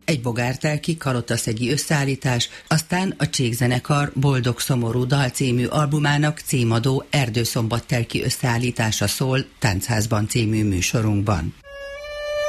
egy bogártelki kalotaszegi összeállítás, aztán a Csíkzenekar Boldog Szomorú Dal című albumának címadó Erdőszombattelki összeállítása szól Táncházban című műsorunkban.